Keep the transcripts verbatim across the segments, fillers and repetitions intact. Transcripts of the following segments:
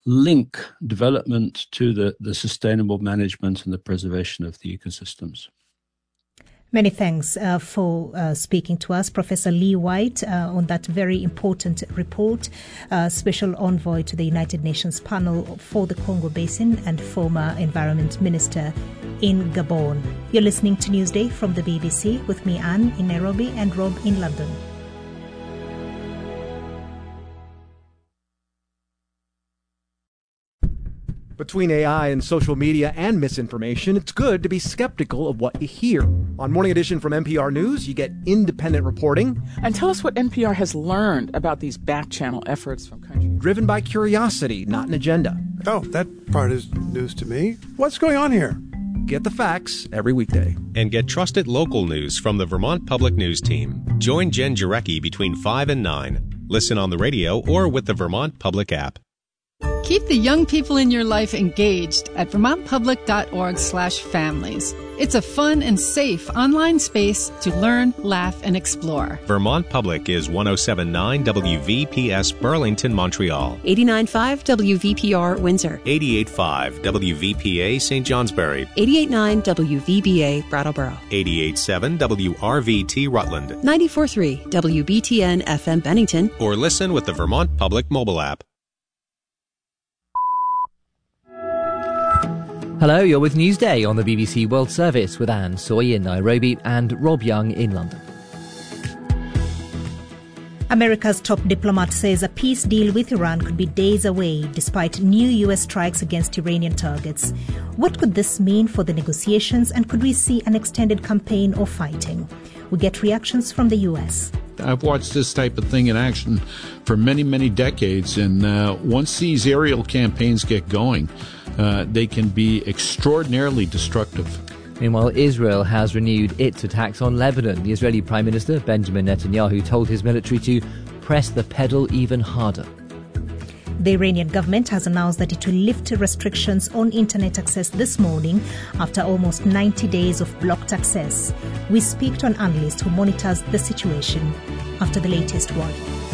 link development to the, the sustainable management and the preservation of the ecosystems. Many thanks uh, for uh, speaking to us, Professor Lee White, uh, on that very important report, uh, Special Envoy to the United Nations Panel for the Congo Basin and former Environment Minister in Gabon. You're listening to Newsday from the B B C with me, Anne, in Nairobi, and Rob in London. Between A I and social media and misinformation, it's good to be skeptical of what you hear. On Morning Edition from N P R News, you get independent reporting. And tell us what N P R has learned about these back-channel efforts from countries. Driven by curiosity, not an agenda. Oh, that part is news to me. What's going on here? Get the facts every weekday. And get trusted local news from the Vermont Public News team. Join Jen Jarecki between five and nine. Listen on the radio or with the Vermont Public app. Keep the young people in your life engaged at vermontpublic.org slash families. It's a fun and safe online space to learn, laugh, and explore. Vermont Public is one oh seven point nine W V P S Burlington, Montreal. eighty-nine point five W V P R Windsor. eighty-eight point five W V P A Saint Johnsbury. eighty-eight point nine W V B A Brattleboro. eighty-eight point seven W R V T Rutland. ninety-four point three W B T N F M Bennington. Or listen with the Vermont Public mobile app. Hello, you're with Newsday on the B B C World Service with Anne Soy in Nairobi and Rob Young in London. America's top diplomat says a peace deal with Iran could be days away despite new U S strikes against Iranian targets. What could this mean for the negotiations, and could we see an extended campaign or fighting? We get reactions from the U S. I've watched this type of thing in action for many, many decades, and uh, once these aerial campaigns get going, uh, they can be extraordinarily destructive. Meanwhile, Israel has renewed its attacks on Lebanon. The Israeli Prime Minister, Benjamin Netanyahu, told his military to press the pedal even harder. The Iranian government has announced that it will lift restrictions on internet access this morning after almost ninety days of blocked access. We speak to an analyst who monitors the situation after the latest one.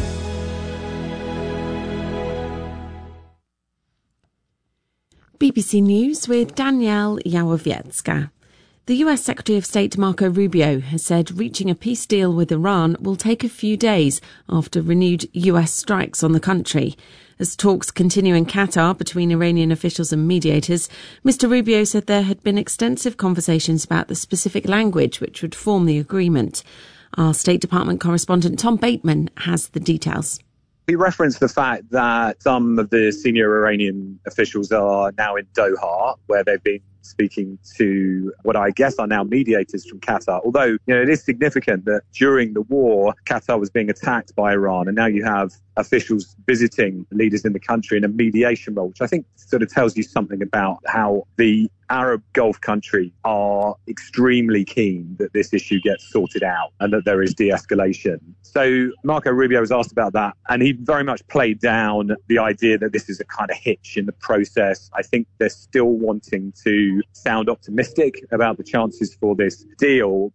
B B C News with Danielle Yawowiecka. The U S Secretary of State Marco Rubio has said reaching a peace deal with Iran will take a few days after renewed U S strikes on the country. As talks continue in Qatar between Iranian officials and mediators, Mister Rubio said there had been extensive conversations about the specific language which would form the agreement. Our State Department correspondent Tom Bateman has the details. He referenced the fact that some of the senior Iranian officials are now in Doha, where they've been speaking to what I guess are now mediators from Qatar. Although, you know, it is significant that during the war, Qatar was being attacked by Iran, and now you have officials visiting leaders in the country in a mediation role, which I think sort of tells you something about how the Arab Gulf countries are extremely keen that this issue gets sorted out and that there is de-escalation. So Marco Rubio was asked about that, and he very much played down the idea that this is a kind of hitch in the process. I think they're still wanting to sound optimistic about the chances for this deal.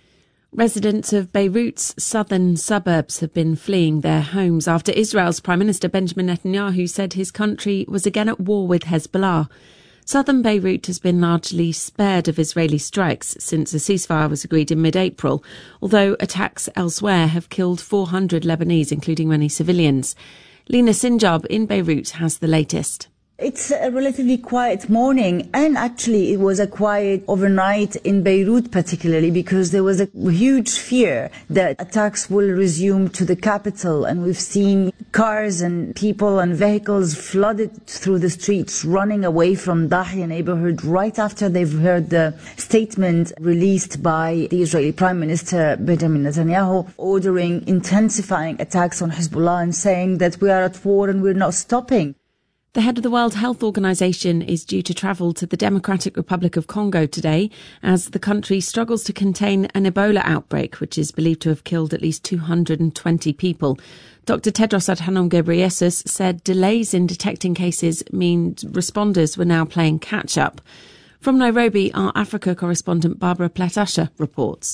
Residents of Beirut's southern suburbs have been fleeing their homes after Israel's Prime Minister Benjamin Netanyahu said his country was again at war with Hezbollah. Southern Beirut has been largely spared of Israeli strikes since a ceasefire was agreed in mid-April, although attacks elsewhere have killed four hundred Lebanese, including many civilians. Lena Sinjab in Beirut has the latest. It's a relatively quiet morning, and actually it was a quiet overnight in Beirut particularly because there was a huge fear that attacks will resume to the capital, and we've seen cars and people and vehicles flooded through the streets running away from Dahya neighborhood right after they've heard the statement released by the Israeli Prime Minister Benjamin Netanyahu ordering intensifying attacks on Hezbollah and saying that we are at war and we're not stopping. The head of the World Health Organization is due to travel to the Democratic Republic of Congo today as the country struggles to contain an Ebola outbreak, which is believed to have killed at least two hundred twenty people. Doctor Tedros Adhanom Ghebreyesus said delays in detecting cases mean responders were now playing catch-up. From Nairobi, our Africa correspondent Barbara Platasha reports.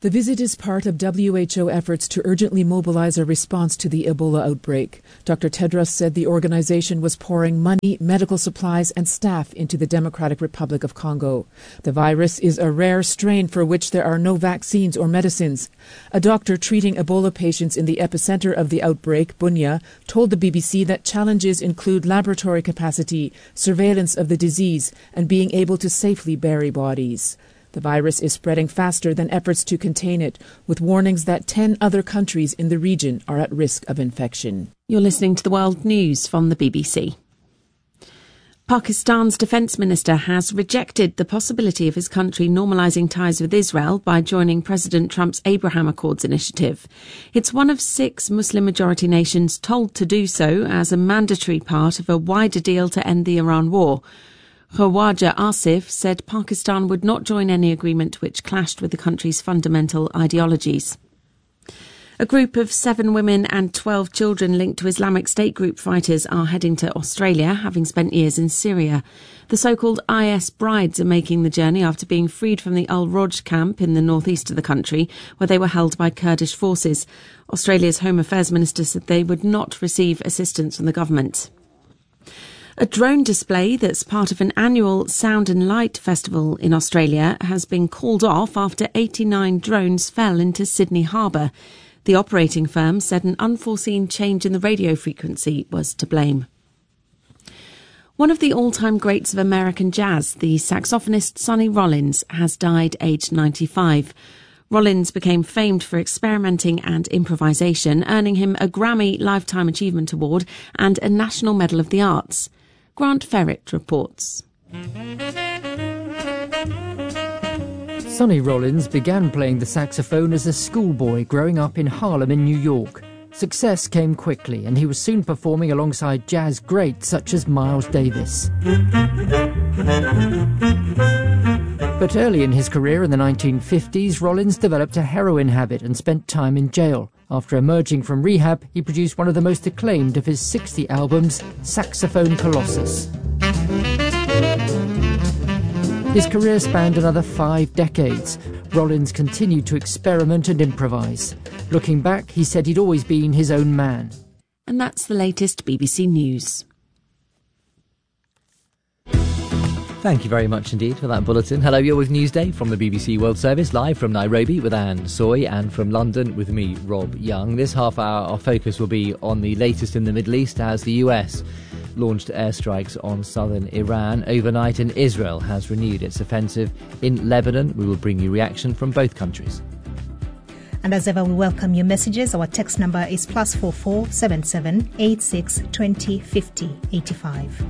The visit is part of W H O efforts to urgently mobilize a response to the Ebola outbreak. Doctor Tedros said the organization was pouring money, medical supplies, and staff into the Democratic Republic of Congo. The virus is a rare strain for which there are no vaccines or medicines. A doctor treating Ebola patients in the epicenter of the outbreak, Bunia, told the B B C that challenges include laboratory capacity, surveillance of the disease, and being able to safely bury bodies. The virus is spreading faster than efforts to contain it, with warnings that ten other countries in the region are at risk of infection. You're listening to the World News from the B B C. Pakistan's defence minister has rejected the possibility of his country normalising ties with Israel by joining President Trump's Abraham Accords initiative. It's one of six Muslim-majority nations told to do so as a mandatory part of a wider deal to end the Iran war. Khawaja Asif said Pakistan would not join any agreement which clashed with the country's fundamental ideologies. A group of seven women and twelve children linked to Islamic State group fighters are heading to Australia, having spent years in Syria. The so-called I S brides are making the journey after being freed from the Al-Roj camp in the northeast of the country, where they were held by Kurdish forces. Australia's Home Affairs Minister said they would not receive assistance from the government. A drone display that's part of an annual Sound and Light Festival in Australia has been called off after eighty-nine drones fell into Sydney Harbour. The operating firm said an unforeseen change in the radio frequency was to blame. One of the all-time greats of American jazz, the saxophonist Sonny Rollins, has died aged ninety-five. Rollins became famed for experimenting and improvisation, earning him a Grammy Lifetime Achievement Award and a National Medal of the Arts. Grant Ferret reports. Sonny Rollins began playing the saxophone as a schoolboy growing up in Harlem in New York. Success came quickly and he was soon performing alongside jazz greats such as Miles Davis. But early in his career in the nineteen fifties, Rollins developed a heroin habit and spent time in jail. After emerging from rehab, he produced one of the most acclaimed of his sixty albums, Saxophone Colossus. His career spanned another five decades. Rollins continued to experiment and improvise. Looking back, he said he'd always been his own man. And that's the latest B B C News. Thank you very much indeed for that bulletin. Hello, you're with Newsday from the B B C World Service, live from Nairobi with Anne Soy, and from London with me, Rob Young. This half hour, our focus will be on the latest in the Middle East as the U S launched airstrikes on southern Iran overnight, and Israel has renewed its offensive in Lebanon. We will bring you reaction from both countries. And as ever, we welcome your messages. Our text number is plus four four seven seven eight six twenty fifty eighty five.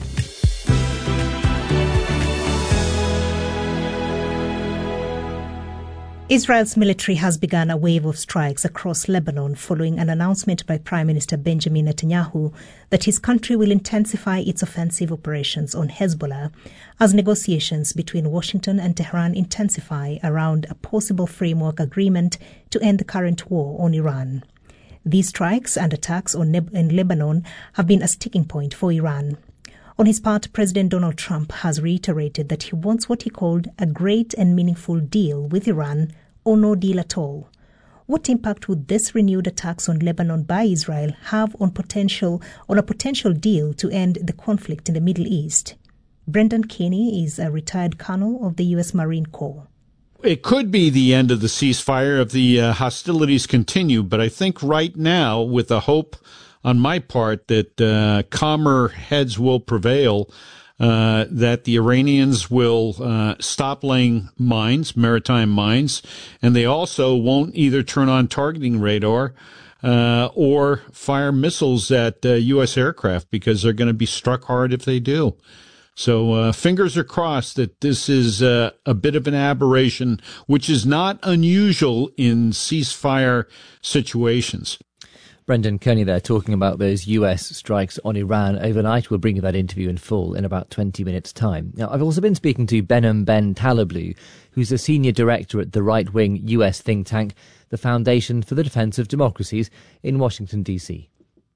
Israel's military has begun a wave of strikes across Lebanon following an announcement by Prime Minister Benjamin Netanyahu that his country will intensify its offensive operations on Hezbollah as negotiations between Washington and Tehran intensify around a possible framework agreement to end the current war on Iran. These strikes and attacks on Neb- in Lebanon have been a sticking point for Iran. On his part, President Donald Trump has reiterated that he wants what he called a great and meaningful deal with Iran or no deal at all. What impact would this renewed attacks on Lebanon by Israel have on potential on a potential deal to end the conflict in the Middle East? Brendan Kinney is a retired colonel of the U S Marine Corps. It could be the end of the ceasefire if the uh, hostilities continue, but I think right now, with the hope on my part that uh, calmer heads will prevail, uh, that the Iranians will uh, stop laying mines, maritime mines, and they also won't either turn on targeting radar uh, or fire missiles at uh, U S aircraft, because they're going to be struck hard if they do. So uh, fingers are crossed that this is uh, a bit of an aberration, which is not unusual in ceasefire situations. Brendan Kearney there talking about those U S strikes on Iran overnight. We'll bring you that interview in full in about twenty minutes' time. Now, I've also been speaking to Behnam Ben Taleblu, who's a senior director at the right-wing U S think tank, the Foundation for the Defense of Democracies in Washington, D C.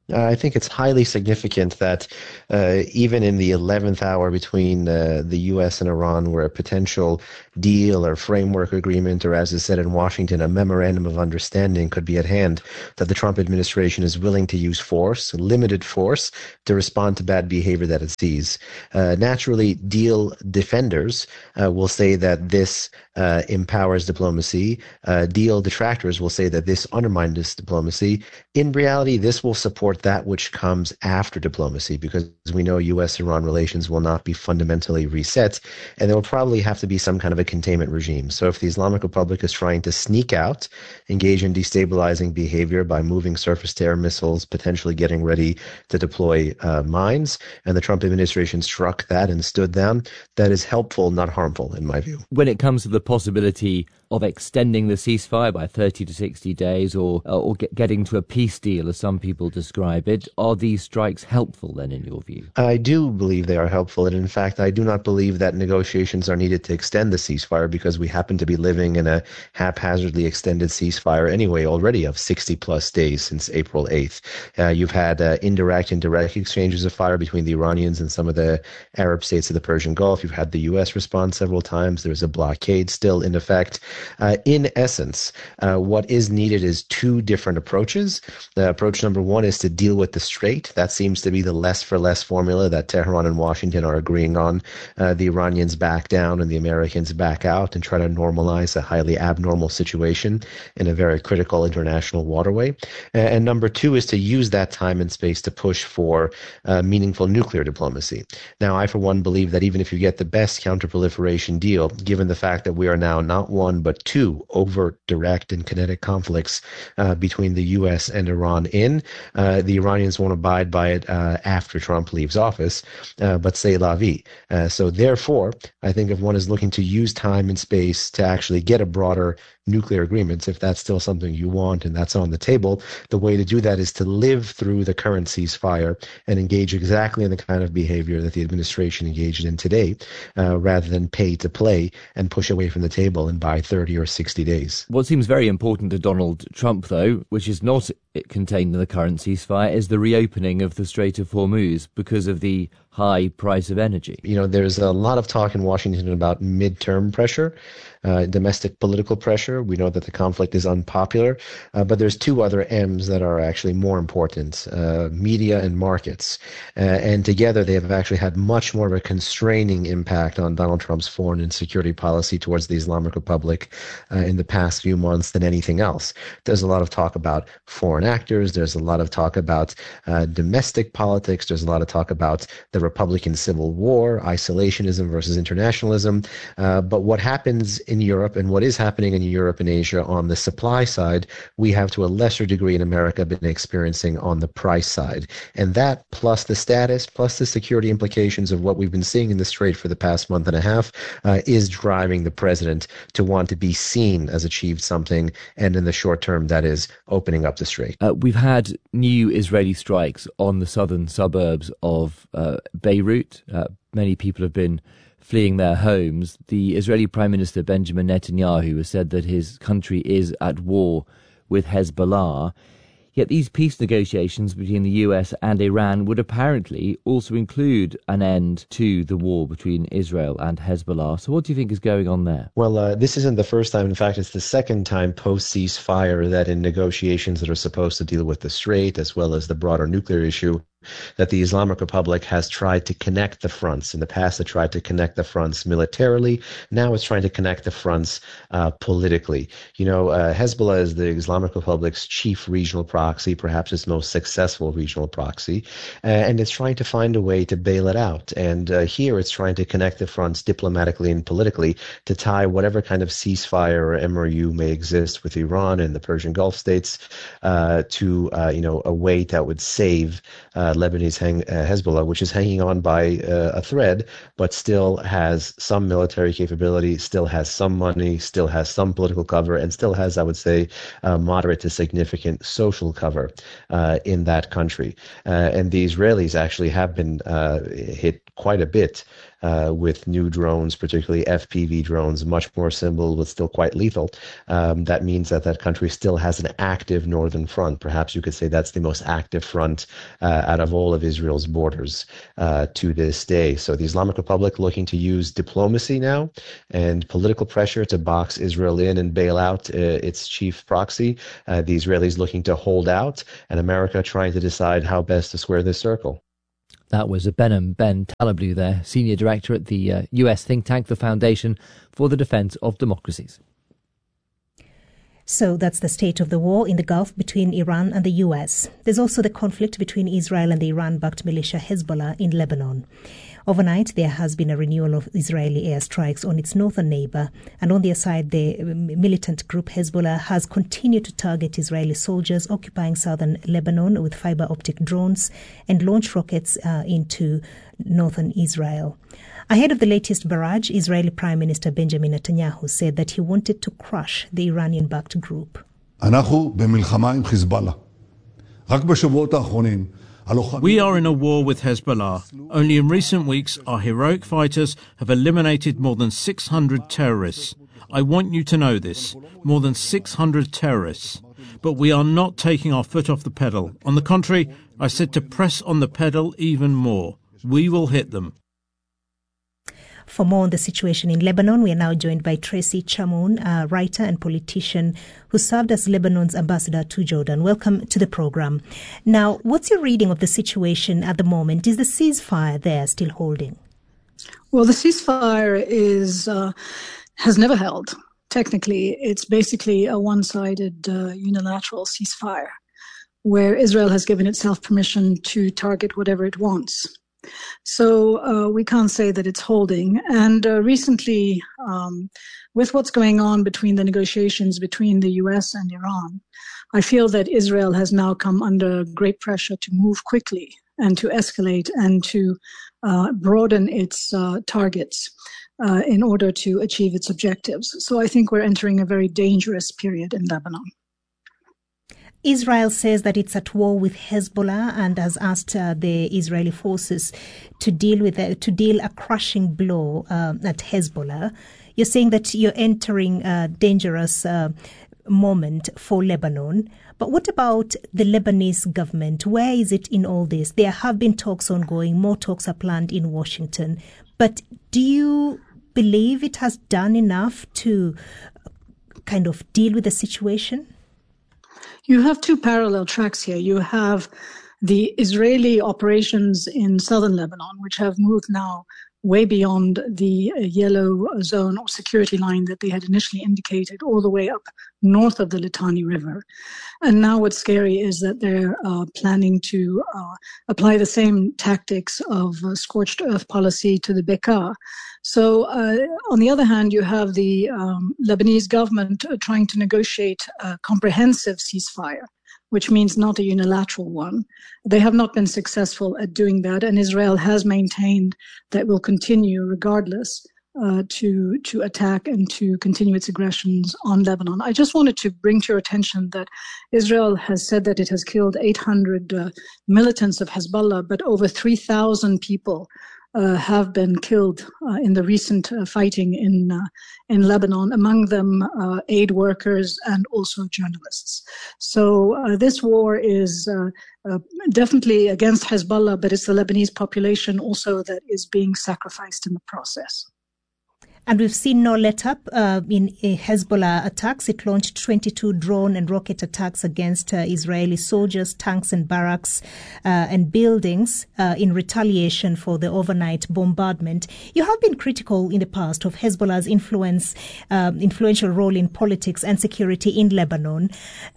Uh, I think it's highly significant that uh, even in the eleventh hour between uh, the U S and Iran, where a potential deal or framework agreement, or as is said in Washington, a memorandum of understanding could be at hand, that the Trump administration is willing to use force, limited force, to respond to bad behavior that it sees. Uh, naturally, deal defenders uh, will say that this uh, empowers diplomacy. Uh, deal detractors will say that this undermines diplomacy. In reality, this will support that which comes after diplomacy, because we know U S-Iran relations will not be fundamentally reset, and there will probably have to be some kind of a containment regime. So if the Islamic Republic is trying to sneak out, engage in destabilizing behavior by moving surface-to-air missiles, potentially getting ready to deploy uh, mines, and the Trump administration struck that and stood down, that is helpful, not harmful, in my view. When it comes to the possibility of extending the ceasefire by thirty to sixty days, or or get, getting to a peace deal, as some people describe it, are these strikes helpful then, in your view? I do believe they are helpful, and in fact, I do not believe that negotiations are needed to extend the ceasefire, because we happen to be living in a haphazardly extended ceasefire anyway already of sixty plus days since April eighth. Uh, you've had uh, indirect and direct exchanges of fire between the Iranians and some of the Arab states of the Persian Gulf. You've had the U S respond several times. There's a blockade still in effect. Uh, in essence, uh, what is needed is two different approaches. The approach number one is to deal with the Strait. That seems to be the less for less formula that Tehran and Washington are agreeing on. Uh, the Iranians back down and the Americans back out and try to normalize a highly abnormal situation in a very critical international waterway. Uh, and number two is to use that time and space to push for uh, meaningful nuclear diplomacy. Now, I, for one, believe that even if you get the best counterproliferation deal, given the fact that we are now not one but two overt, direct, and kinetic conflicts uh, between the U S and Iran in, uh, the Iranians won't abide by it uh, after Trump leaves office, uh, but c'est la vie. Uh, so therefore, I think if one is looking to use time and space to actually get a broader nuclear agreements, if that's still something you want and that's on the table, the way to do that is to live through the current ceasefire and engage exactly in the kind of behavior that the administration engaged in today, uh, rather than pay to play and push away from the table and buy thirty or sixty days. What seems very important to Donald Trump, though, which is not contained in the current ceasefire, is the reopening of the Strait of Hormuz because of the high price of energy. You know, there's a lot of talk in Washington about midterm pressure, uh, domestic political pressure. We know that the conflict is unpopular, uh, but there's two other M's that are actually more important, uh, media and markets. Uh, and together they have actually had much more of a constraining impact on Donald Trump's foreign and security policy towards the Islamic Republic uh, in the past few months than anything else. There's a lot of talk about foreign actors. There's a lot of talk about uh, domestic politics. There's a lot of talk about the Republican Civil War, isolationism versus internationalism. Uh, but what happens in Europe and what is happening in Europe and Asia on the supply side, we have to a lesser degree in America been experiencing on the price side. And that, plus the status, plus the security implications of what we've been seeing in the Strait for the past month and a half, uh, is driving the president to want to be seen as achieved something. And in the short term, that is opening up the Strait. Uh, we've had new Israeli strikes on the southern suburbs of uh, Beirut. Uh, many people have been fleeing their homes. The Israeli Prime Minister Benjamin Netanyahu has said that his country is at war with Hezbollah. Yet these peace negotiations between the U S and Iran would apparently also include an end to the war between Israel and Hezbollah. So what do you think is going on there? Well, uh, this isn't the first time. In fact, it's the second time post-ceasefire that in negotiations that are supposed to deal with the Strait as well as the broader nuclear issue, that the Islamic Republic has tried to connect the fronts. In the past, it tried to connect the fronts militarily. Now it's trying to connect the fronts uh, politically. You know, uh, Hezbollah is the Islamic Republic's chief regional proxy, perhaps its most successful regional proxy, uh, and it's trying to find a way to bail it out. And uh, here it's trying to connect the fronts diplomatically and politically to tie whatever kind of ceasefire or M O U may exist with Iran and the Persian Gulf states uh, to, uh, you know, a way that would save uh, Lebanese hang, uh, Hezbollah, which is hanging on by uh, a thread, but still has some military capability, still has some money, still has some political cover, and still has, I would say, uh, moderate to significant social cover uh, in that country. Uh, and the Israelis actually have been uh, hit quite a bit uh, with new drones, particularly F P V drones, much more simple but still quite lethal. Um, that means that that country still has an active northern front. Perhaps you could say that's the most active front uh, out of all of Israel's borders uh, to this day. So the Islamic Republic looking to use diplomacy now and political pressure to box Israel in and bail out uh, its chief proxy. Uh, the Israelis looking to hold out, and America trying to decide how best to square this circle. That was Behnam Ben Taleblu there, Senior Director at the uh, U S think tank, the Foundation for the Defense of Democracies. So that's the state of the war in the Gulf between Iran and the U S. There's also the conflict between Israel and the Iran-backed militia Hezbollah in Lebanon. Overnight, there has been a renewal of Israeli airstrikes on its northern neighbor, and on their side, the militant group Hezbollah has continued to target Israeli soldiers occupying southern Lebanon with fiber optic drones and launch rockets uh, into northern Israel. Ahead of the latest barrage, Israeli Prime Minister Benjamin Netanyahu said that he wanted to crush the Iranian-backed group. אנחנו במלחמה עם חיזבאללה. רק בשבועות האחרונים We are in a war with Hezbollah. Only in recent weeks, our heroic fighters have eliminated more than six hundred terrorists. I want you to know this. More than six hundred terrorists. But we are not taking our foot off the pedal. On the contrary, I said to press on the pedal even more. We will hit them. For more on the situation in Lebanon, we are now joined by Tracy Chamoun, a writer and politician who served as Lebanon's ambassador to Jordan. Welcome to the program. Now, what's your reading of the situation at the moment? Is the ceasefire there still holding? Well, the ceasefire is uh, has never held. Technically, it's basically a one-sided uh, unilateral ceasefire where Israel has given itself permission to target whatever it wants. So uh, we can't say that it's holding. And uh, recently, um, with what's going on between the negotiations between the U S and Iran, I feel that Israel has now come under great pressure to move quickly and to escalate and to uh, broaden its uh, targets uh, in order to achieve its objectives. So I think we're entering a very dangerous period in Lebanon. Israel says that it's at war with Hezbollah and has asked uh, the Israeli forces to deal with uh, to deal a crushing blow uh, at Hezbollah. You're saying that you're entering a dangerous uh, moment for Lebanon. But what about the Lebanese government? Where is it in all this? There have been talks ongoing. More talks are planned in Washington. But do you believe it has done enough to kind of deal with the situation? You have two parallel tracks here. You have the Israeli operations in southern Lebanon, which have moved now way beyond the yellow zone or security line that they had initially indicated, all the way up north of the Litani River. And now what's scary is that they're uh, planning to uh, apply the same tactics of uh, scorched earth policy to the Bekaa. So uh, on the other hand, you have the um, Lebanese government uh, trying to negotiate a comprehensive ceasefire, which means not a unilateral one. They have not been successful at doing that, and Israel has maintained that will continue regardless uh, to to attack and to continue its aggressions on Lebanon. I just wanted to bring to your attention that Israel has said that it has killed eight hundred uh, militants of Hezbollah, but over three thousand people Uh, have been killed uh, in the recent uh, fighting in uh, in Lebanon, among them uh, aid workers and also journalists. So uh, this war is uh, uh, definitely against Hezbollah, but it's the Lebanese population also that is being sacrificed in the process. And we've seen no let-up uh, in uh, Hezbollah attacks. It launched twenty-two drone and rocket attacks against uh, Israeli soldiers, tanks and barracks uh, and buildings uh, in retaliation for the overnight bombardment. You have been critical in the past of Hezbollah's influence, uh, influential role in politics and security in Lebanon.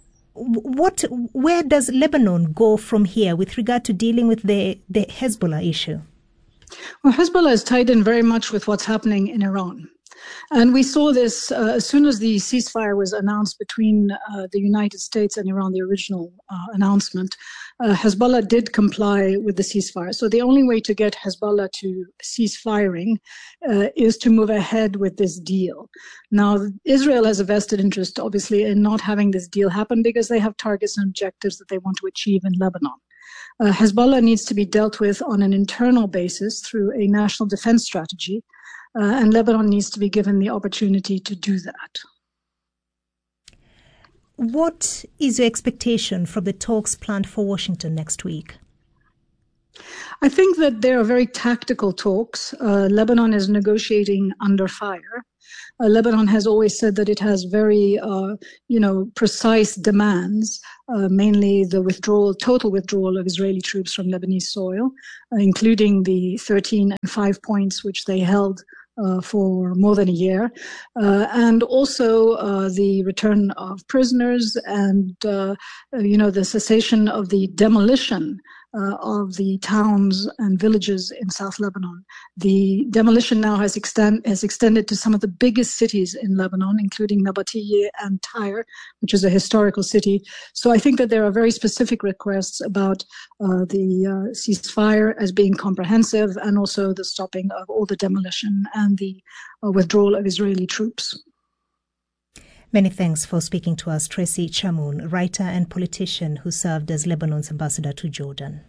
What, where does Lebanon go from here with regard to dealing with the, the Hezbollah issue? Well, Hezbollah is tied in very much with what's happening in Iran. And we saw this uh, as soon as the ceasefire was announced between uh, the United States and Iran, the original uh, announcement. Uh, Hezbollah did comply with the ceasefire. So the only way to get Hezbollah to cease firing uh, is to move ahead with this deal. Now, Israel has a vested interest, obviously, in not having this deal happen because they have targets and objectives that they want to achieve in Lebanon. Uh, Hezbollah needs to be dealt with on an internal basis through a national defense strategy, uh, and Lebanon needs to be given the opportunity to do that. What is your expectation from the talks planned for Washington next week? I think that there are very tactical talks. Uh, Lebanon is negotiating under fire. Uh, Lebanon has always said that it has very, uh, you know, precise demands, uh, mainly the withdrawal, total withdrawal of Israeli troops from Lebanese soil, uh, including the thirteen and five points which they held uh, for more than a year, uh, and also uh, the return of prisoners and, uh, you know, the cessation of the demolition Uh, of the towns and villages in South Lebanon. The demolition now has, extend, has extended to some of the biggest cities in Lebanon, including Nabatiyeh and Tyre, which is a historical city. So I think that there are very specific requests about uh, the uh, ceasefire as being comprehensive, and also the stopping of all the demolition and the uh, withdrawal of Israeli troops. Many thanks for speaking to us, Tracy Chamoun, writer and politician who served as Lebanon's ambassador to Jordan.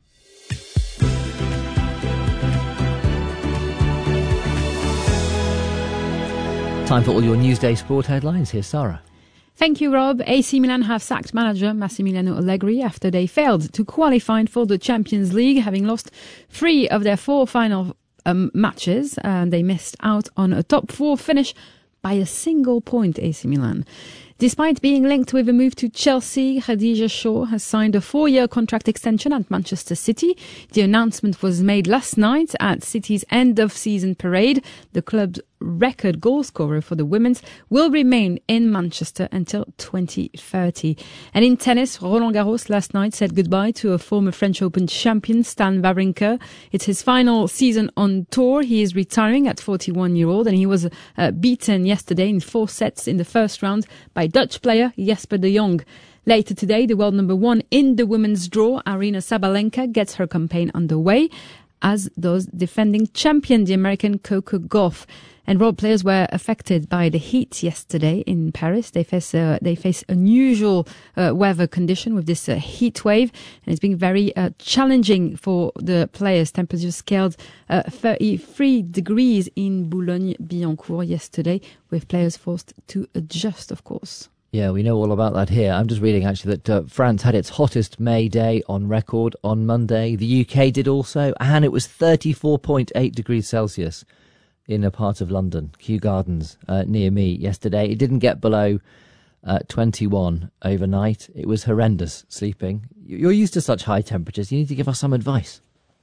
Time for all your Newsday sport headlines. Here's Sarah. Thank you, Rob. A C Milan have sacked manager Massimiliano Allegri after they failed to qualify for the Champions League, having lost three of their four final um, matches, and they missed out on a top four finish by a single point, A C Milan. Despite being linked with a move to Chelsea, Khadija Shaw has signed a four-year contract extension at Manchester City. The announcement was made last night at City's end-of-season parade. The club's record goal scorer for the women's will remain in Manchester until twenty thirty. And in tennis, Roland Garros last night said goodbye to a former French Open champion, Stan Wawrinka. It's his final season on tour. He is retiring at forty-one year old, and he was uh, beaten yesterday in four sets in the first round by Dutch player Jesper de Jong. Later today, the world number one in the women's draw, Aryna Sabalenka, gets her campaign underway, as does defending champion, the American Coco Gauff. And role players were affected by the heat yesterday in Paris. They face uh, they face unusual uh, weather condition with this uh, heat wave, and it's been very uh, challenging for the players. Temperatures scaled uh, thirty-three degrees in Boulogne-Billancourt yesterday, with players forced to adjust, of course. Yeah, we know all about that here. I'm just reading, actually, that uh, France had its hottest May day on record on Monday. The U K did also, and it was thirty-four point eight degrees Celsius in a part of London, Kew Gardens, uh, near me yesterday. It didn't get below uh, twenty-one overnight. It was horrendous sleeping. You're used to such high temperatures. You need to give us some advice.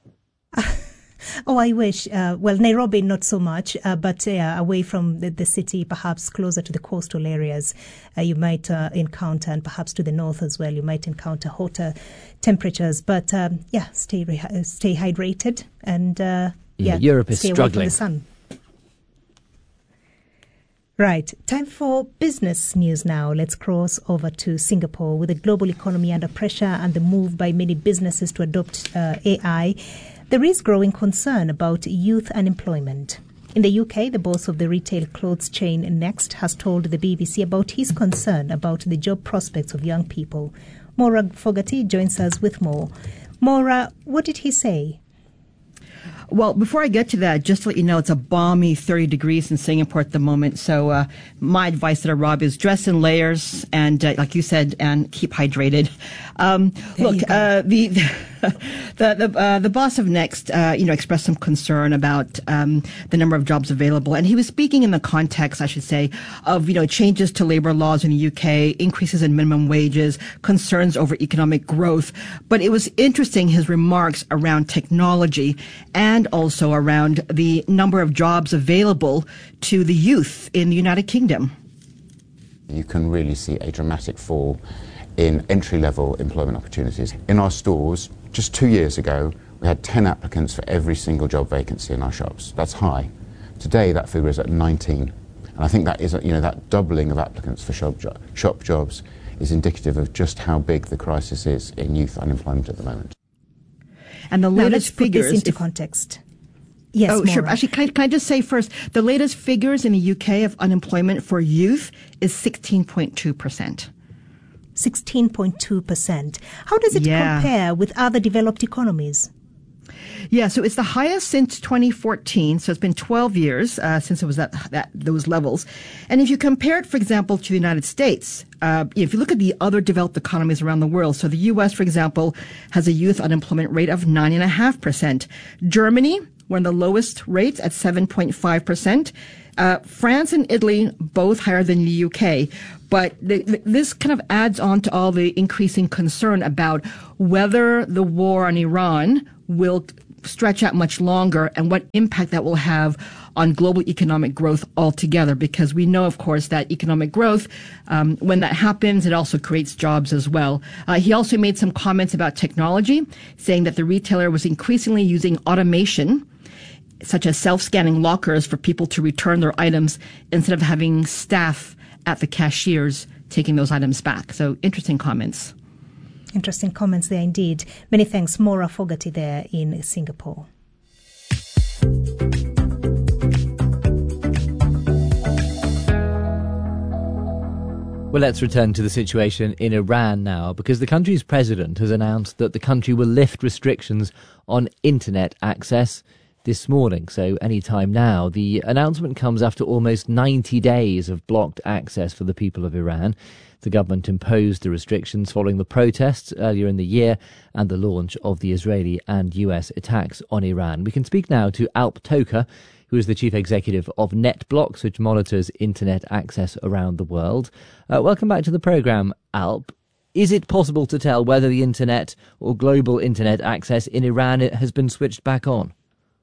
Oh, I wish. Uh, well, Nairobi, not so much, uh, but uh, away from the, the city, perhaps closer to the coastal areas, uh, you might uh, encounter, and perhaps to the north as well, you might encounter hotter temperatures. But um, yeah, stay re- stay hydrated, and uh, yeah, yeah, Europe is stay struggling. away from the sun. Right, time for business news now. Let's cross over to Singapore. With the global economy under pressure and the move by many businesses to adopt uh, A I, there is growing concern about youth unemployment. In the U K, the boss of the retail clothes chain Next has told the B B C about his concern about the job prospects of young people. Maura Fogarty joins us with more. Maura, what did he say? Well, before I get to that, just to let you know, it's a balmy thirty degrees in Singapore at the moment. So uh, my advice to Rob is dress in layers and, uh, like you said, and keep hydrated. Um, look, uh, the the the, uh, the boss of Next, uh, you know, expressed some concern about um, the number of jobs available, and he was speaking in the context, I should say, of you know changes to labor laws in the U K, increases in minimum wages, concerns over economic growth. But it was interesting his remarks around technology and also around the number of jobs available to the youth in the United Kingdom. You can really see a dramatic fall in entry-level employment opportunities. In our stores, just two years ago, we had ten applicants for every single job vacancy in our shops. That's high. Today, that figure is at nineteen. And I think that is, you know, that doubling of applicants for shop, jo- shop jobs is indicative of just how big the crisis is in youth unemployment at the moment. And the now latest let's figures put this into if, context. Yes, oh, Maura. sure. Actually, can I, can I just say first, the latest figures in the U K of unemployment for youth is sixteen point two percent. sixteen point two percent. How does it Yeah. compare with other developed economies? Yeah, so it's the highest since twenty fourteen. So it's been twelve years uh, since it was at that, those levels. And if you compare it, for example, to the United States, uh, if you look at the other developed economies around the world, so the U S, for example, has a youth unemployment rate of nine point five percent. Germany, one of the lowest rates at seven point five percent. Uh, France and Italy, both higher than the U K. But the, the, this kind of adds on to all the increasing concern about whether the war on Iran will stretch out much longer and what impact that will have on global economic growth altogether. Because we know, of course, that economic growth, um, when that happens, it also creates jobs as well. Uh, he also made some comments about technology, saying that the retailer was increasingly using automation, such as self-scanning lockers for people to return their items instead of having staff at the cashiers taking those items back. So interesting comments. Interesting comments there indeed. Many thanks, Maura Fogarty there in Singapore. Well, let's return to the situation in Iran now, because the country's president has announced that the country will lift restrictions on internet access this morning, so any time now. The announcement comes after almost ninety days of blocked access for the people of Iran. The government imposed the restrictions following the protests earlier in the year and the launch of the Israeli and U S attacks on Iran. We can speak now to Alp Toker, who is the chief executive of NetBlocks, which monitors internet access around the world. Uh, welcome back to the programme, Alp. Is it possible to tell whether the internet or global internet access in Iran has been switched back on?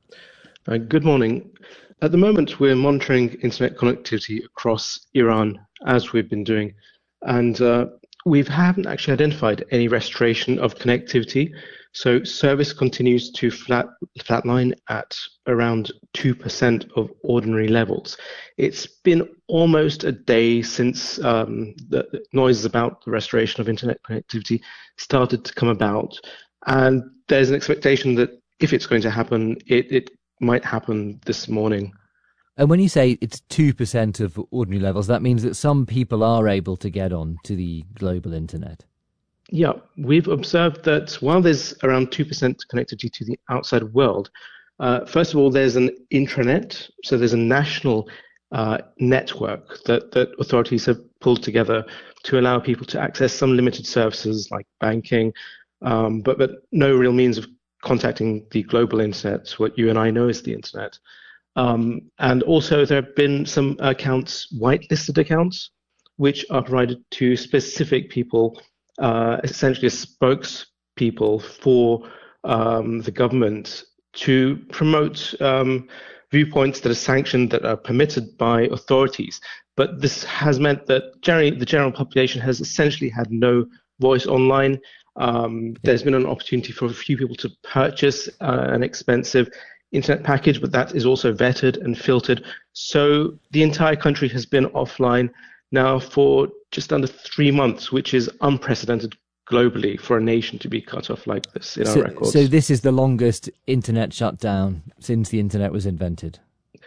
Uh, good morning. At the moment, we're monitoring internet connectivity across Iran, as we've been doing, and uh, we haven't actually identified any restoration of connectivity. So service continues to flat flatline at around two percent of ordinary levels. It's been almost a day since um, the noises about the restoration of internet connectivity started to come about, and there's an expectation that if it's going to happen, it, it might happen this morning. And when you say it's two percent of ordinary levels, that means that some people are able to get on to the global internet. Yeah, we've observed that while there's around two percent connectivity to the outside world, uh, first of all, there's an intranet. So there's a national uh, network that, that authorities have pulled together to allow people to access some limited services like banking, um, but, but no real means of contacting the global internet, what you and I know as the internet. Um, and also there have been some accounts, whitelisted accounts, which are provided to specific people, uh, essentially as spokespeople for um, the government to promote um, viewpoints that are sanctioned, that are permitted by authorities. But this has meant that generally the general population has essentially had no voice online. Um, there's been an opportunity for a few people to purchase uh, an expensive internet package, but that is also vetted and filtered. So the entire country has been offline now for just under three months, which is unprecedented globally for a nation to be cut off like this in so, our records. So this is the longest internet shutdown since the internet was invented?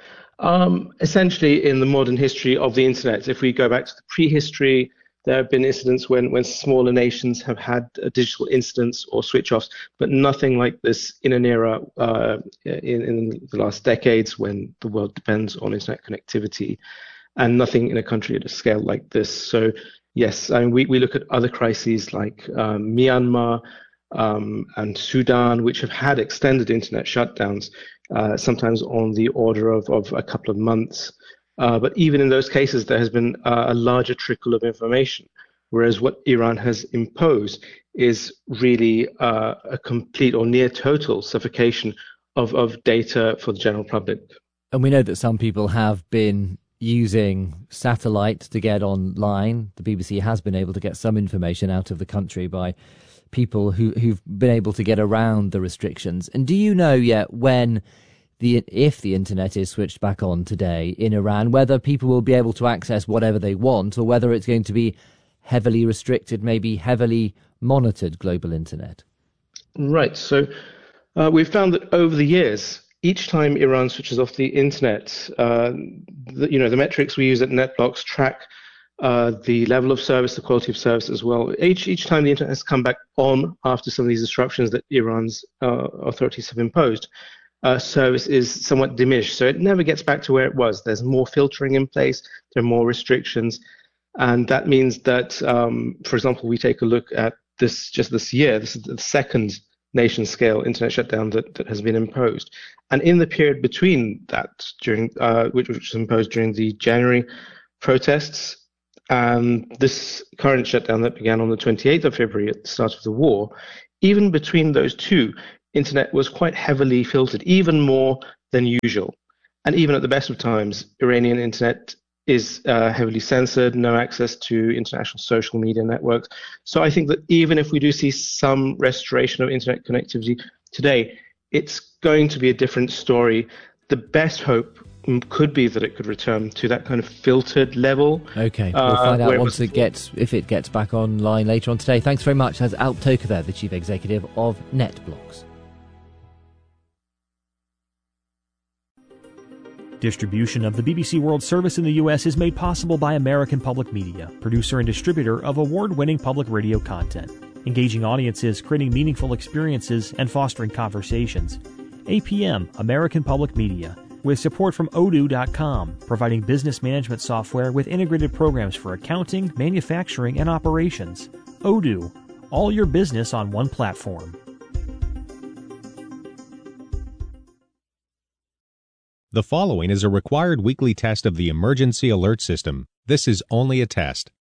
Um, essentially, in the modern history of the internet, if we go back to the prehistory, there have been incidents when, when smaller nations have had uh, digital incidents or switch-offs, but nothing like this in an era uh, in, in the last decades when the world depends on internet connectivity, and nothing in a country at a scale like this. So, yes, I mean, we, we look at other crises like um, Myanmar um, and Sudan, which have had extended internet shutdowns, uh, sometimes on the order of, of a couple of months. Uh, but even in those cases, there has been uh, a larger trickle of information, whereas what Iran has imposed is really uh, a complete or near total suffocation of, of data for the general public. And we know that some people have been using satellite to get online. The B B C has been able to get some information out of the country by people who, who've been able to get around the restrictions. And do you know yet when... The, if the internet is switched back on today in Iran, whether people will be able to access whatever they want, or whether it's going to be heavily restricted, maybe heavily monitored global internet? Right. So uh, we've found that over the years, each time Iran switches off the internet, uh, the, you know, the metrics we use at NetBlocks track uh, the level of service, the quality of service as well. Each each time the internet has come back on after some of these disruptions that Iran's uh, authorities have imposed, uh, service is somewhat diminished. So it never gets back to where it was. There's more filtering in place. There are more restrictions. And that means that, um, for example, we take a look at this just this year. This is the second nation-scale internet shutdown that, that has been imposed. And in the period between that, during uh, which, which was imposed during the January protests, and this current shutdown that began on the twenty-eighth of February at the start of the war, even between those two, internet was quite heavily filtered, even more than usual. And even at the best of times, Iranian internet is uh, heavily censored, no access to international social media networks. So I think that even if we do see some restoration of internet connectivity today, it's going to be a different story. The best hope could be that it could return to that kind of filtered level. Okay, we'll uh, find out it once was... it gets, if it gets back online later on today. Thanks very much. That's Alp Toker there, the Chief Executive of NetBlocks. Distribution of the B B C World Service in the U S is made possible by American Public Media, producer and distributor of award-winning public radio content, engaging audiences, creating meaningful experiences, and fostering conversations. A P M, American Public Media, with support from odoo dot com, providing business management software with integrated programs for accounting, manufacturing, and operations. Odoo, all your business on one platform. The following is a required weekly test of the Emergency Alert System. This is only a test.